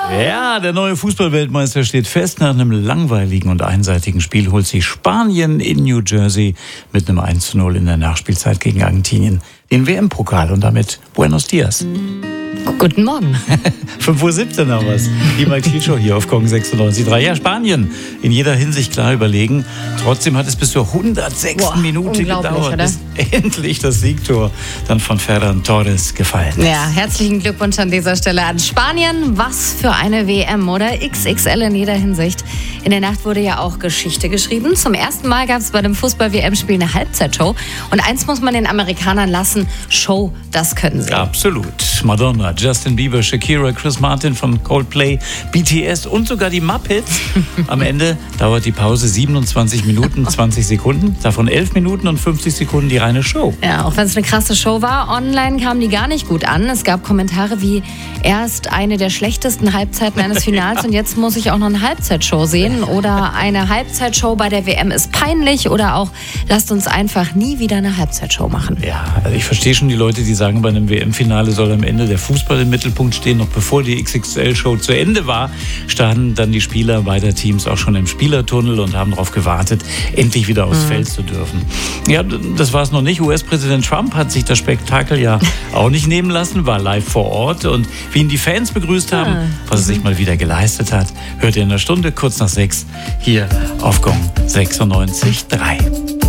Ja, der neue Fußballweltmeister steht fest. Nach einem langweiligen und einseitigen Spiel holt sich Spanien in New Jersey mit einem 1:0 in der Nachspielzeit gegen Argentinien den WM-Pokal und damit Buenos Dias. Guten Morgen. 5:17 Uhr haben wir es. Die Mike Thiel Show hier auf Kong 96.3. Ja, Spanien in jeder Hinsicht klar überlegen. Trotzdem hat es bis zur 106. Minute gedauert, bis endlich das Siegtor dann von Ferran Torres gefallen ist. Ja, herzlichen Glückwunsch an dieser Stelle an Spanien. Was für eine WM, oder? XXL in jeder Hinsicht. In der Nacht wurde ja auch Geschichte geschrieben. Zum ersten Mal gab es bei dem Fußball-WM-Spiel eine Halbzeitshow. Und eins muss man den Amerikanern lassen: Show, das können sie. Absolut. Madonna, Justin Bieber, Shakira, Chris Martin von Coldplay, BTS und sogar die Muppets. Am Ende dauert die Pause 27 Minuten, 20 Sekunden. Davon 11 Minuten und 50 Sekunden die reine Show. Ja, auch wenn es eine krasse Show war, online kamen die gar nicht gut an. Es gab Kommentare wie: erst eine der schlechtesten Halbzeiten eines Finals und jetzt muss ich auch noch eine Halbzeitshow sehen. Oder eine Halbzeitshow bei der WM ist peinlich. Oder auch: lasst uns einfach nie wieder eine Halbzeitshow machen. Ja, also ich verstehe schon die Leute, die sagen, bei einem WM-Finale soll am Ende der Fußball im Mittelpunkt stehen. Noch bevor die XXL-Show zu Ende war, standen dann die Spieler beider Teams auch schon im Spielertunnel und haben darauf gewartet, endlich wieder aufs Feld zu dürfen. Ja, das war es noch nicht. US-Präsident Trump hat sich das Spektakel ja auch nicht nehmen lassen, war live vor Ort. Und wie ihn die Fans begrüßt haben, was er sich mal wieder geleistet hat, hört ihr in einer Stunde kurz nach 6 hier auf Kong 96.3.